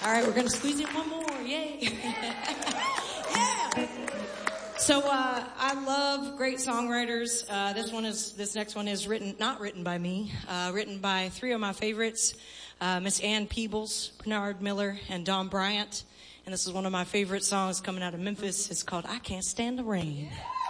All right, we're going to squeeze in one more. Yay. Yeah. So, I love great songwriters. This next one is not written by me, written by three of my favorites, Miss Ann Peebles, Bernard Miller, and Don Bryant. And this is one of my favorite songs coming out of Memphis. It's called I Can't Stand the Rain.